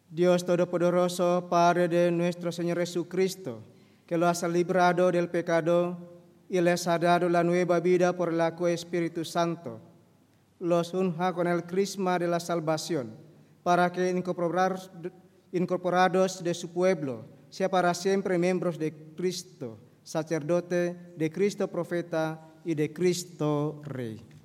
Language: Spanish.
Dios Todopoderoso, Padre de nuestro Señor Jesucristo, que lo has librado del pecado y les ha dado la nueva vida por el Espíritu Santo, los unja con el crisma de la salvación, para que incorporados de su pueblo, sea para siempre miembros de Cristo, sacerdote, de Cristo profeta y de Cristo Rey.